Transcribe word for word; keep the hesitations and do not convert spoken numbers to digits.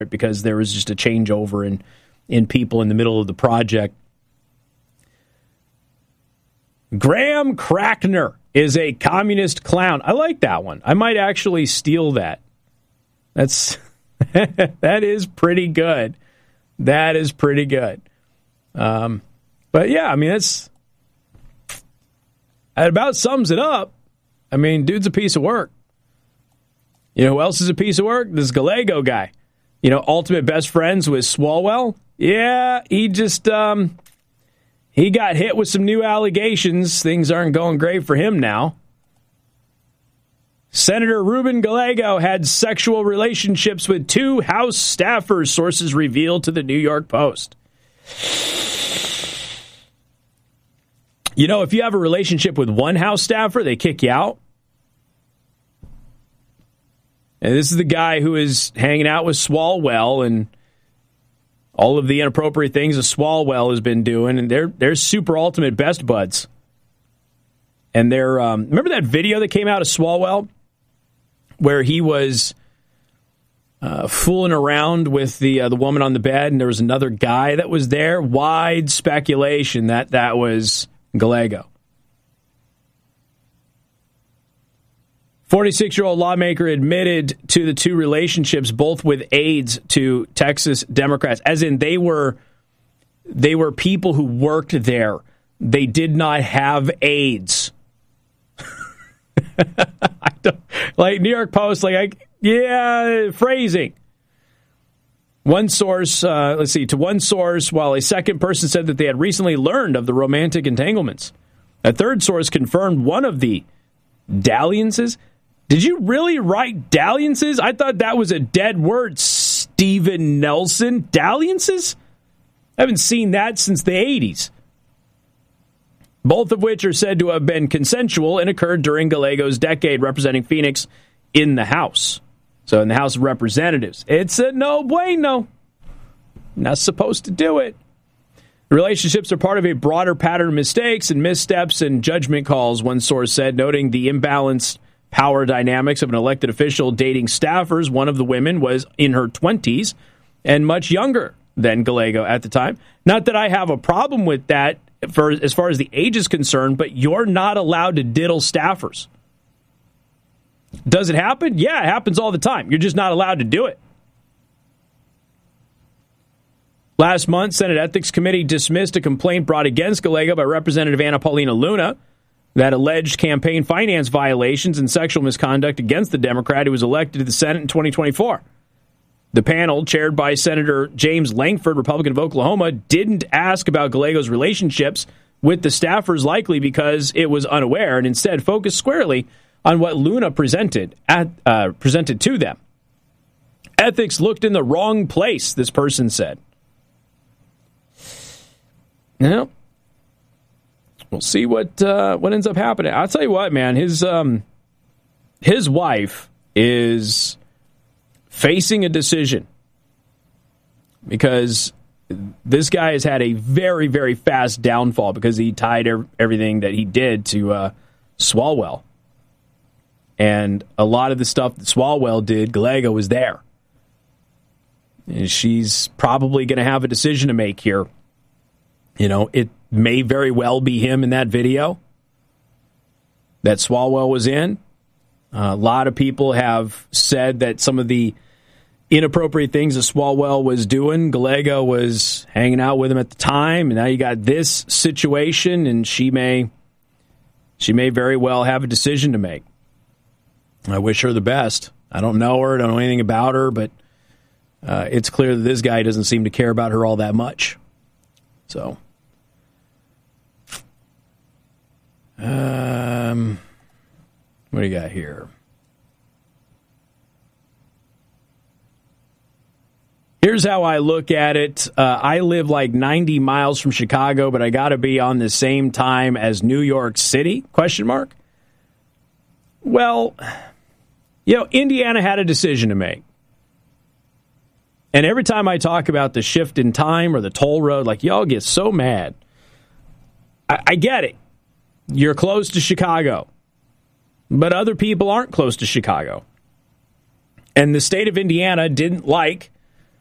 because there was just a changeover in, in people in the middle of the project. Graham Crackner is a communist clown. I like that one. I might actually steal that. That's that is pretty good. That is pretty good. Um, but yeah, I mean, that's that about sums it up. I mean, dude's a piece of work. You know who else is a piece of work? This Gallego guy. You know, ultimate best friends with Swalwell. Yeah, he just um, he got hit with some new allegations. Things aren't going great for him now. Senator Ruben Gallego had sexual relationships with two House staffers, sources revealed to the New York Post. You know, if you have a relationship with one House staffer, they kick you out. And this is the guy who is hanging out with Swalwell and all of the inappropriate things that Swalwell has been doing. And they're, they're super ultimate best buds. And they're, um, remember that video that came out of Swalwell? Where he was uh, fooling around with the uh, the woman on the bed, and there was another guy that was there. Wide speculation that that was Gallego. forty-six-year-old lawmaker admitted to the two relationships, both with aides to Texas Democrats, as in they were they were people who worked there. They did not have aides. I don't, like New York Post, like, I, yeah, phrasing. One source, uh, let's see, to one source, while a second person said that they had recently learned of the romantic entanglements. A third source confirmed one of the dalliances. Did you really write dalliances? I thought that was a dead word, Stephen Nelson. Dalliances? I haven't seen that since the eighties. Both of which are said to have been consensual and occurred during Gallego's decade representing Phoenix in the House. So in the House of Representatives. It's a no bueno. Not supposed to do it. The relationships are part of a broader pattern of mistakes and missteps and judgment calls, one source said, noting the imbalanced power dynamics of an elected official dating staffers. One of the women was in her twenties and much younger than Gallego at the time. Not that I have a problem with that, for as far as the age is concerned, but you're not allowed to diddle staffers. Does it happen? Yeah, it happens all the time. You're just not allowed to do it. Last month, Senate Ethics Committee dismissed a complaint brought against Gallego by Representative Anna Paulina Luna that alleged campaign finance violations and sexual misconduct against the Democrat who was elected to the Senate in twenty twenty-four. The panel, chaired by Senator James Langford, Republican of Oklahoma, didn't ask about Gallego's relationships with the staffers, likely because it was unaware, and instead focused squarely on what Luna presented at uh, presented to them. Ethics looked in the wrong place, this person said. Now, we'll see what uh, what ends up happening. I'll tell you what, man, his um, his wife is facing a decision because this guy has had a very, very fast downfall because he tied er- everything that he did to uh, Swalwell. And a lot of the stuff that Swalwell did, Gallego was there. And she's probably going to have a decision to make here. You know, it may very well be him in that video that Swalwell was in. Uh, a lot of people have said that some of the inappropriate things that Swalwell was doing, Gallego was hanging out with him at the time, and now you got this situation, and she may, she may very well have a decision to make. I wish her the best. I don't know her, I don't know anything about her, but uh, it's clear that this guy doesn't seem to care about her all that much. So, um, what do you got here? Here's how I look at it. Uh, I live like ninety miles from Chicago, but I got to be on the same time as New York City? Question mark. Well, you know, Indiana had a decision to make. And every time I talk about the shift in time or the toll road, like, y'all get so mad. I, I get it. You're close to Chicago. But other people aren't close to Chicago. And the state of Indiana didn't like